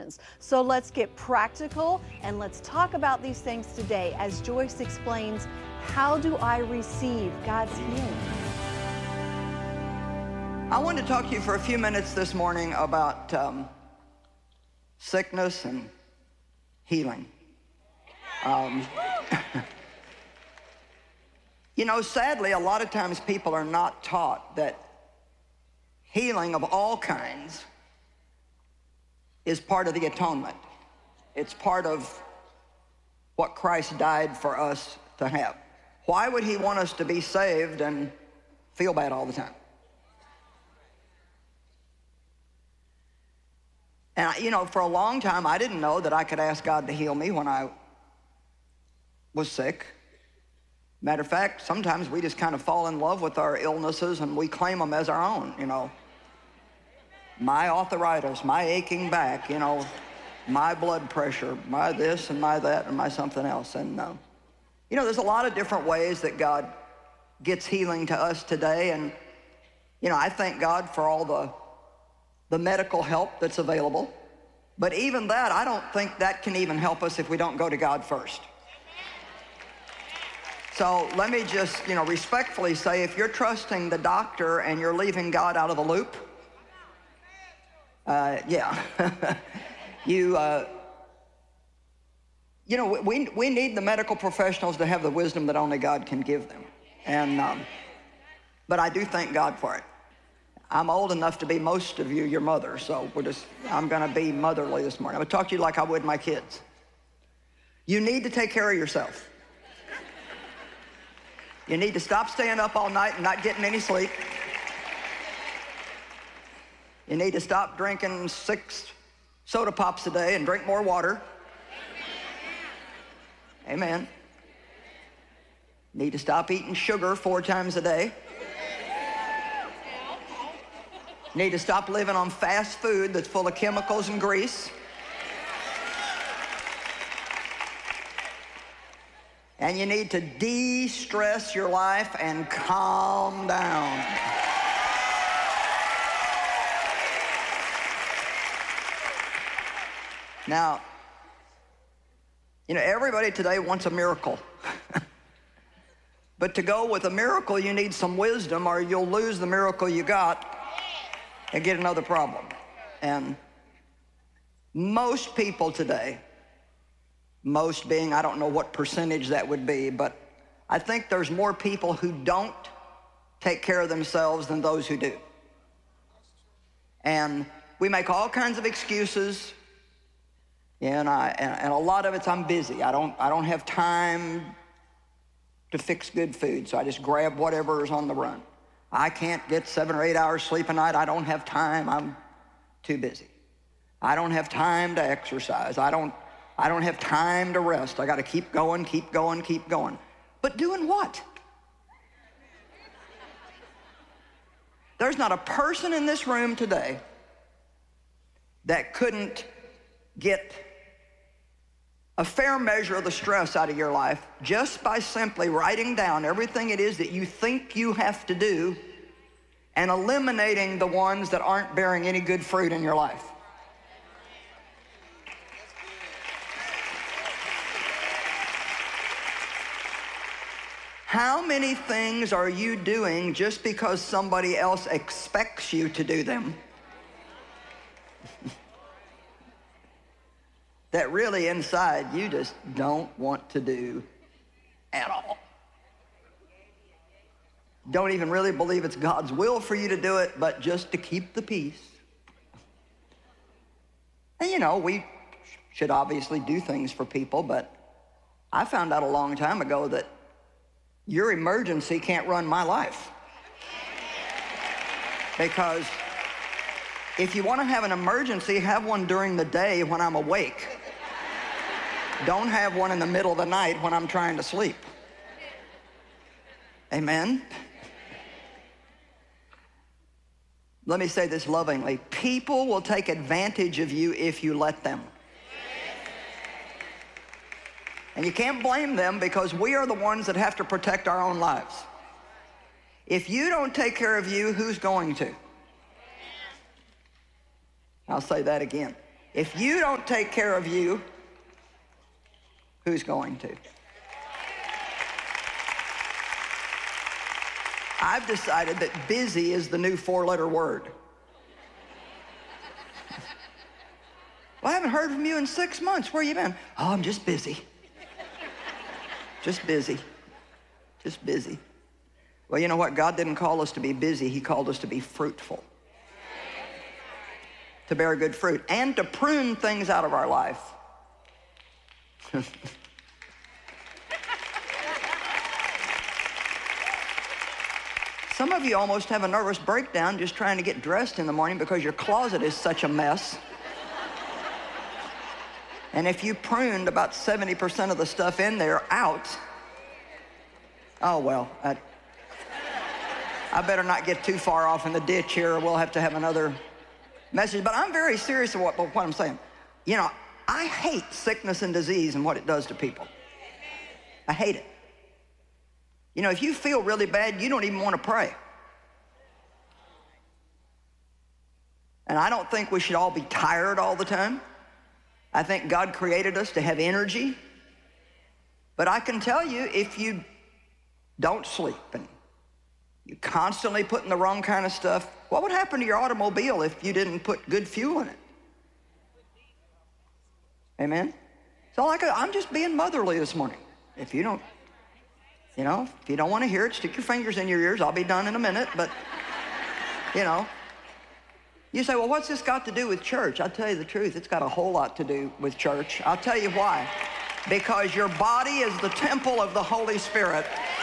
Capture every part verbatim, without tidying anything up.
questions. So let's get practical and let's talk about these things today as Joyce explains, how do I receive God's healing? I want to talk to you for a few minutes this morning about um, sickness and healing. Um, you know, sadly, a lot of times people are not taught that healing of all kinds is part of the atonement. It's part of what Christ died for us to have. Why would he want us to be saved and feel bad all the time? And, you know, for a long time, I didn't know that I could ask God to heal me when I was sick. Matter of fact, sometimes we just kind of fall in love with our illnesses and we claim them as our own, you know. My arthritis, my aching back, you know, my blood pressure, my this and my that and my something else. And, uh, you know, there's a lot of different ways that God gets healing to us today. And, you know, I thank God for all the the medical help that's available. But even that, I don't think that can even help us if we don't go to God first. So let me just, you know, respectfully say, if you're trusting the doctor and you're leaving God out of the loop, uh, yeah, you, uh, you know, we, we need the medical professionals to have the wisdom that only God can give them. And, um, but I do thank God for it. I'm old enough to be most of you your mother, so we're just, I'm gonna be motherly this morning. I'm gonna talk to you like I would my kids. You need to take care of yourself. You need to stop staying up all night and not getting any sleep. You need to stop drinking six soda pops a day and drink more water. Amen. Need to stop eating sugar four times a day. Need to stop living on fast food that's full of chemicals and grease. And you need to de-stress your life and calm down. Now, you know, everybody today wants a miracle. But to go with a miracle, you need some wisdom, or you'll lose the miracle you got and get another problem. And most people today, most being, I don't know what percentage that would be, but I think there's more people who don't take care of themselves than those who do. And we make all kinds of excuses, and, I, and, and a lot of it's I'm busy. I don't, I don't have time to fix good food, so I just grab whatever is on the run. I can't get seven or eight hours sleep a night. I don't have time. I'm too busy. I don't have time to exercise. I don't, I don't have time to rest. I got to keep going, keep going, keep going. But doing what? There's not a person in this room today that couldn't get a fair measure of the stress out of your life just by simply writing down everything it is that you think you have to do and eliminating the ones that aren't bearing any good fruit in your life. How many things are you doing just because somebody else expects you to do them that really inside you just don't want to do at all? Don't even really believe it's God's will for you to do it, but just to keep the peace. And you know, we should obviously do things for people, but I found out a long time ago that your emergency can't run my life. Because if you want to have an emergency, have one during the day when I'm awake. Don't have one in the middle of the night when I'm trying to sleep. Amen? Let me say this lovingly. People will take advantage of you if you let them. And you can't blame them, because we are the ones that have to protect our own lives. If you don't take care of you, who's going to? I'll say that again. If you don't take care of you, who's going to? I've decided that busy is the new four-letter word. Well, I haven't heard from you in six months. Where you been? Oh, I'm just busy. Just busy. Just busy. Well, you know what? God didn't call us to be busy. He called us to be fruitful. To bear good fruit and to prune things out of our life. Some of you almost have a nervous breakdown just trying to get dressed in the morning because your closet is such a mess. And if you pruned about seventy percent of the stuff in there out, oh well, I, I better not get too far off in the ditch here or we'll have to have another message. But I'm very serious about what, what I'm saying. You know, I hate sickness and disease and what it does to people. I hate it. You know, if you feel really bad, you don't even want to pray. And I don't think we should all be tired all the time. I think God created us to have energy. But I can tell you, if you don't sleep and you constantly putting the wrong kind of stuff, what would happen to your automobile if you didn't put good fuel in it? Amen? So like I'm just being motherly this morning. If you don't, you know, if you don't want to hear it, stick your fingers in your ears. I'll be done in a minute, but, you know. You say, well, what's this got to do with church? I'll tell you the truth. It's got a whole lot to do with church. I'll tell you why. Because your body is the temple of the Holy Spirit.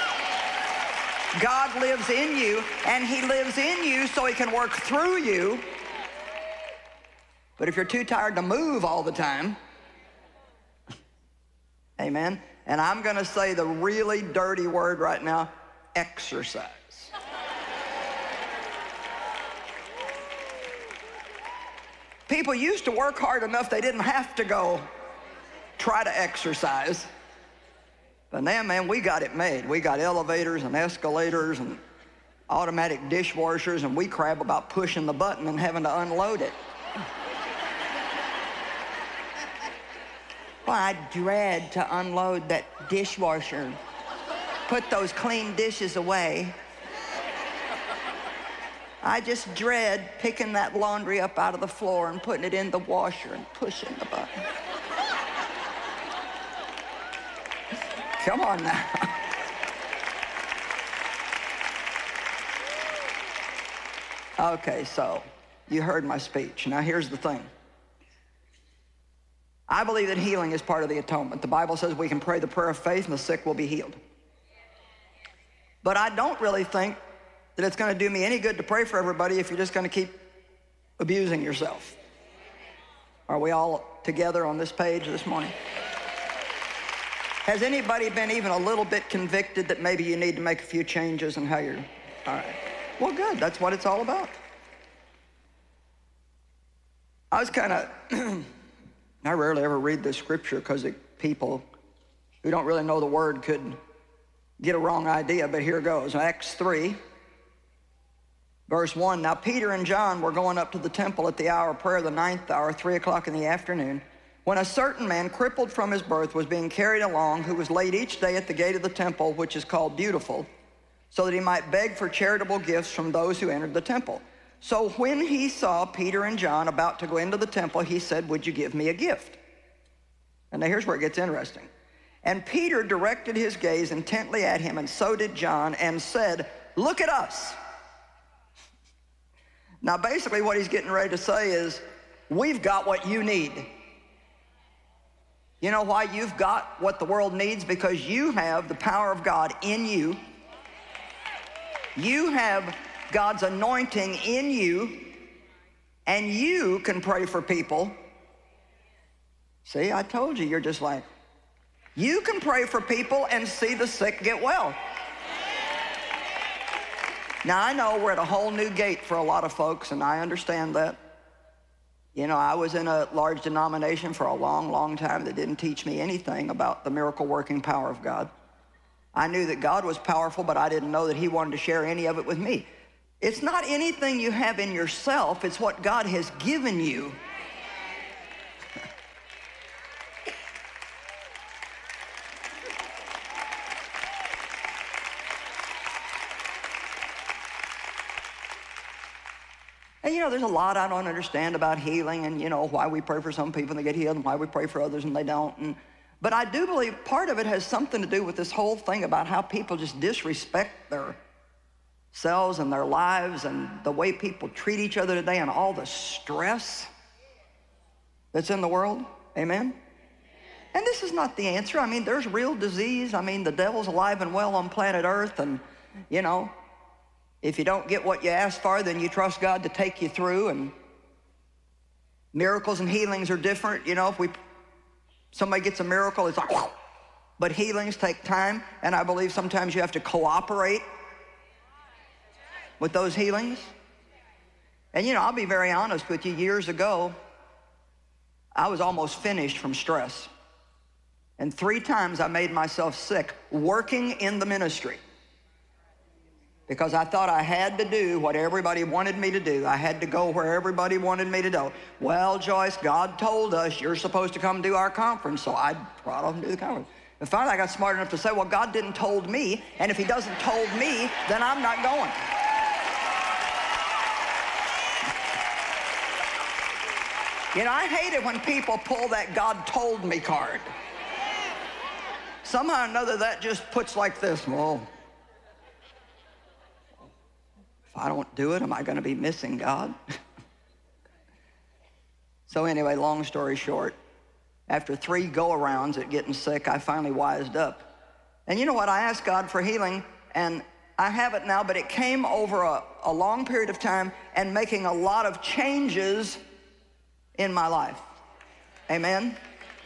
God lives in you, and he lives in you so he can work through you. But if you're too tired to move all the time, amen, and I'm going to say the really dirty word right now, exercise. People used to work hard enough they didn't have to go try to exercise. But now, man, we got it made. We got elevators and escalators and automatic dishwashers, and we crab about pushing the button and having to unload it. Well, I dread to unload that dishwasher. Put those clean dishes away. I just dread picking that laundry up out of the floor and putting it in the washer and pushing the button. Come on now. Okay, so you heard my speech. Now here's the thing. I believe that healing is part of the atonement. The Bible says we can pray the prayer of faith and the sick will be healed. But I don't really think that it's going to do me any good to pray for everybody if you're just going to keep abusing yourself. Are we all together on this page this morning? Has anybody been even a little bit convicted that maybe you need to make a few changes in how you're, all right. Well, good, that's what it's all about. I was kind of, I rarely ever read this scripture because people who don't really know the word could get a wrong idea, but here goes. Acts three. Verse one, now Peter and John were going up to the temple at the hour of prayer, the ninth hour, three o'clock in the afternoon, when a certain man, crippled from his birth, was being carried along, who was laid each day at the gate of the temple, which is called Beautiful, so that he might beg for charitable gifts from those who entered the temple. So when he saw Peter and John about to go into the temple, he said, would you give me a gift? And now here's where it gets interesting. And Peter directed his gaze intently at him, and so did John, and said, look at us. Now, basically what he's getting ready to say is, we've got what you need. You know why you've got what the world needs? Because you have the power of God in you. You have God's anointing in you, and you can pray for people. See, I told you, you're just like, you can pray for people and see the sick get well. Now, I know we're at a whole new gate for a lot of folks, and I understand that. You know, I was in a large denomination for a long, long time that didn't teach me anything about the miracle-working power of God. I knew that God was powerful, but I didn't know that he wanted to share any of it with me. It's not anything you have in yourself, it's what God has given you. And you know, there's a lot I don't understand about healing and, you know, why we pray for some people and they get healed and why we pray for others and they don't. And, but I do believe part of it has something to do with this whole thing about how people just disrespect their selves and their lives and the way people treat each other today and all the stress that's in the world. Amen? And this is not the answer. I mean, there's real disease. I mean, the devil's alive and well on planet Earth. And, you know, if you don't get what you ask for, then you trust God to take you through. And miracles and healings are different. You know, if we somebody gets a miracle, it's like, whoa. But healings take time. And I believe sometimes you have to cooperate with those healings. And, you know, I'll be very honest with you. Years ago, I was almost finished from stress. And three times I made myself sick working in the ministry because I thought I had to do what everybody wanted me to do. I had to go where everybody wanted me to go. Well, Joyce, God told us you're supposed to come do our conference, so I brought off and do the conference. And finally I got smart enough to say, well, God didn't told me, and if he doesn't told me, then I'm not going. You know, I hate it when people pull that God told me card. Somehow or another, that just puts like this, well, if I don't do it, am I going to be missing God? So anyway, long story short, after three go-arounds at getting sick, I finally wised up. And you know what? I asked God for healing, and I have it now, but it came over a, a long period of time and making a lot of changes in my life. Amen?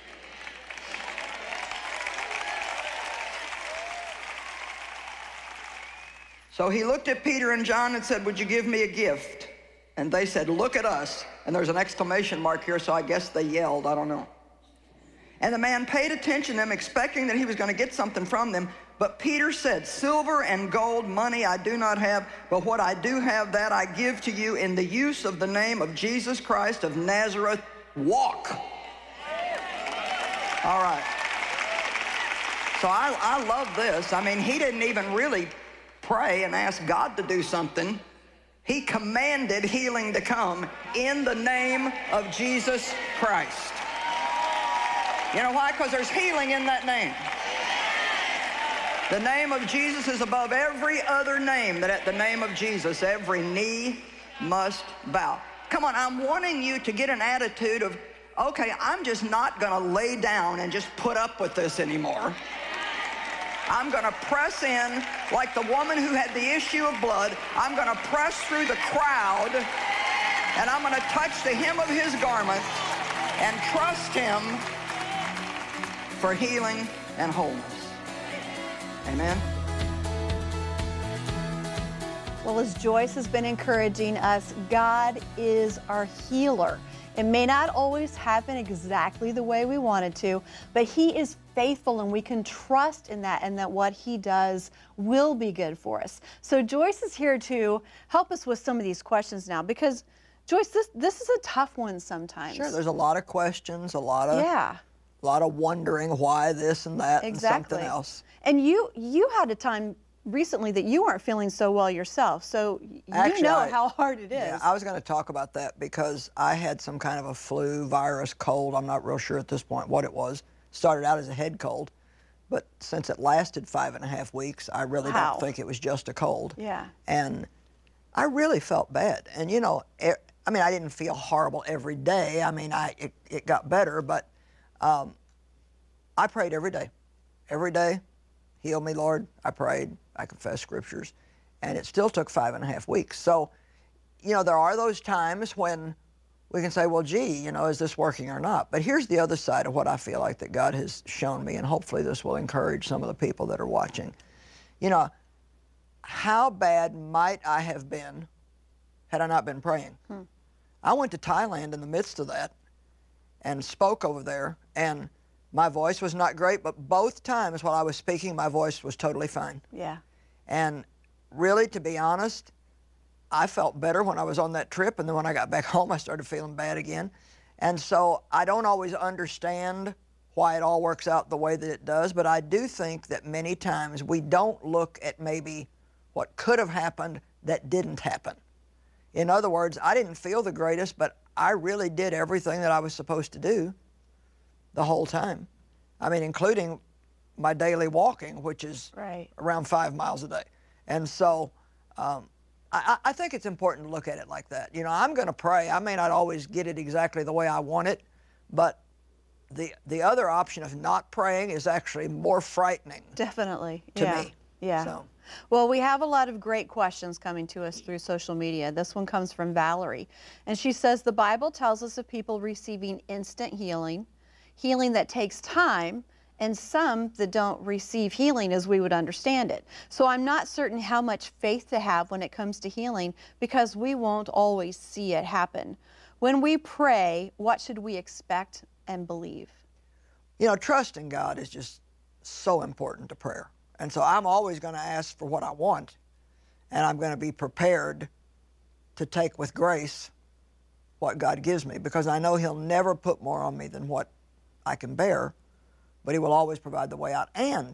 So he looked at Peter and John and said, would you give me a gift? And they said, look at us. And there's an exclamation mark here, so I guess they yelled, I don't know. And the man paid attention to them, expecting that he was going to get something from them. But Peter said, silver and gold, money I do not have, but what I do have, that I give to you in the use of the name of Jesus Christ of Nazareth. Walk. All right. So I, I love this. I mean, he didn't even really pray and ask God to do something. He commanded healing to come in the name of Jesus Christ. You know why? Because there's healing in that name. The name of Jesus is above every other name, that at the name of Jesus, every knee must bow. Come on, I'm wanting you to get an attitude of, okay, I'm just not going to lay down and just put up with this anymore. I'm going to press in like the woman who had the issue of blood. I'm going to press through the crowd, and I'm going to touch the hem of his garment and trust him for healing and wholeness. Amen. Well, as Joyce has been encouraging us, God is our healer. It may not always happen exactly the way we want it to, but he is faithful and we can trust in that, and that what he does will be good for us. So Joyce is here to help us with some of these questions now, because Joyce, this, this is a tough one sometimes. Sure, there's a lot of questions, a lot of, yeah. a lot of wondering why this and that exactly. and something else. And you, you had a time recently that you weren't feeling so well yourself, so you Actually, know I, how hard it is. Yeah, I was going to talk about that because I had some kind of a flu, virus, cold. I'm not real sure at this point what it was. Started out as a head cold, but since it lasted five and a half weeks, I really wow. don't think it was just a cold. Yeah. And I really felt bad. And you know, it, I mean, I didn't feel horrible every day. I mean, I it, it got better, but um, I prayed every day. Every day, heal me, Lord. I prayed. I confessed scriptures. And it still took five and a half weeks. So, you know, there are those times when we can say, well, gee, you know, is this working or not? But here's the other side of what I feel like that God has shown me, and hopefully this will encourage some of the people that are watching. You know, how bad might I have been had I not been praying? Hmm. I went to Thailand in the midst of that and spoke over there, and my voice was not great, but both times while I was speaking, my voice was totally fine. Yeah. And really, to be honest, I felt better when I was on that trip, and then when I got back home, I started feeling bad again. And so I don't always understand why it all works out the way that it does, but I do think that many times we don't look at maybe what could have happened that didn't happen. In other words, I didn't feel the greatest, but I really did everything that I was supposed to do the whole time. I mean, including my daily walking, which is right. around five miles a day. And so um, I, I think it's important to look at it like that. You know, I'm going to pray. I may not always get it exactly the way I want it, but the the other option of not praying is actually more frightening. Definitely. To yeah. me. Yeah. So. Well, we have a lot of great questions coming to us through social media. This one comes from Valerie, and she says, the Bible tells us of people receiving instant healing, healing that takes time, and some that don't receive healing as we would understand it. So I'm not certain how much faith to have when it comes to healing, because we won't always see it happen. When we pray, what should we expect and believe? You know, trusting God is just so important to prayer. And so I'm always going to ask for what I want, and I'm going to be prepared to take with grace what God gives me, because I know He'll never put more on me than what I can bear, but He will always provide the way out. And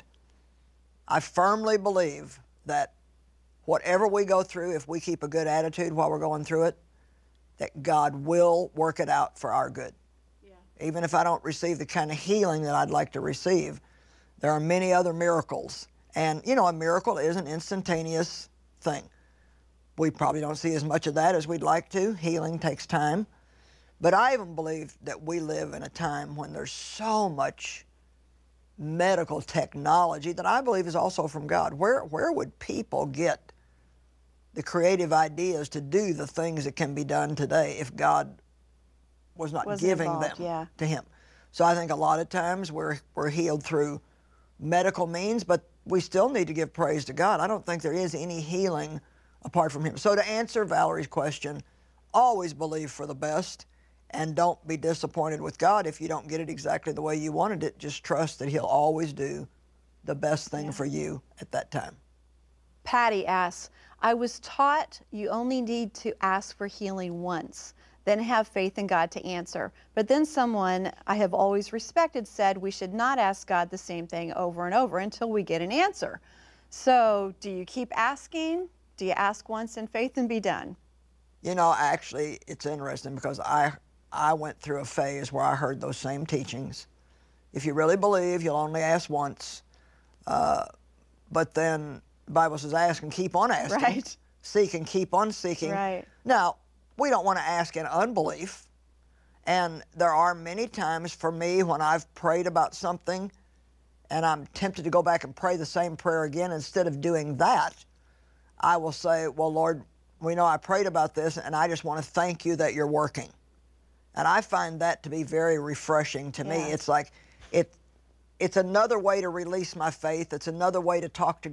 I firmly believe that whatever we go through, if we keep a good attitude while we're going through it, that God will work it out for our good. Yeah. Even if I don't receive the kind of healing that I'd like to receive, there are many other miracles. And, you know, a miracle is an instantaneous thing. We probably don't see as much of that as we'd like to. Healing takes time. But I even believe that we live in a time when there's so much medical technology that I believe is also from God. Where, where would people get the creative ideas to do the things that can be done today if God was not Wasn't giving involved, them yeah. to Him? So I think a lot of times we're, we're healed through medical means, but we still need to give praise to God. I don't think there is any healing apart from Him. So to answer Valerie's question, always believe for the best, and don't be disappointed with God if you don't get it exactly the way you wanted it. Just trust that He'll always do the best thing yeah. for you at that time. Patty asks, I was taught you only need to ask for healing once, then have faith in God to answer. But then someone I have always respected said we should not ask God the same thing over and over until we get an answer. So do you keep asking? Do you ask once in faith and be done? You know, actually, it's interesting because I, I went through a phase where I heard those same teachings. If you really believe, you'll only ask once. Uh, but then the Bible says ask and keep on asking. Right. Seek and keep on seeking. Right. Now, we don't want to ask in unbelief. And there are many times for me when I've prayed about something and I'm tempted to go back and pray the same prayer again. Instead of doing that, I will say, well, Lord, we know I prayed about this and I just want to thank you that you're working. And I find that to be very refreshing to me. Yeah. It's like, it, it's another way to release my faith. It's another way to talk to